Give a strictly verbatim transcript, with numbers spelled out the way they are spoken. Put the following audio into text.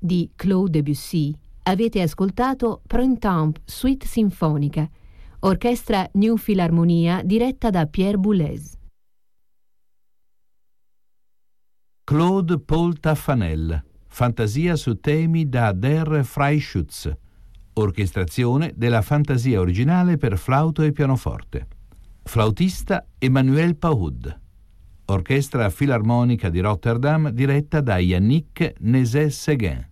di Claude Debussy, avete ascoltato Printemps Suite Sinfonica, orchestra New Philharmonia diretta da Pierre Boulez. Claude Paul Taffanel, fantasia su temi da Der Freischütz, orchestrazione della fantasia originale per flauto e pianoforte. Flautista Emmanuel Paoud. Orchestra Filarmonica di Rotterdam diretta da Yannick Nézet-Séguin.